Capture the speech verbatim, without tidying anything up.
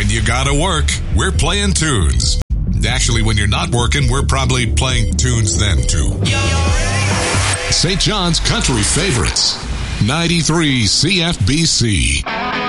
when you gotta work, we're playing tunes. Actually, when you're not working, we're probably playing tunes then, too. Saint John's Country Favorites, ninety-three C F B C.